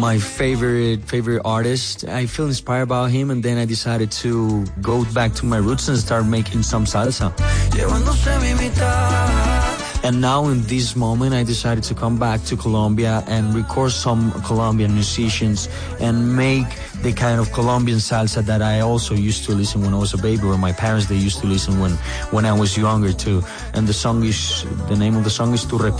my favorite artist. I feel inspired by him, and then I decided to go back to my roots and start making some salsa. And now in this moment, I decided to come back to Colombia and record some Colombian musicians and make the kind of Colombian salsa that I also used to listen when I was a baby, or my parents, they used to listen when I was younger too. And the name of the song is Tu